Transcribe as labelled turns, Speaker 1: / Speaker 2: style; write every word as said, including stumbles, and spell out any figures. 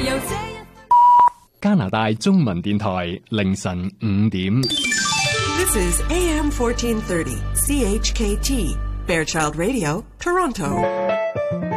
Speaker 1: 加拿大中文電台凌晨五點。
Speaker 2: This is A M fourteen thirty C H K T Fairchild Radio, Toronto.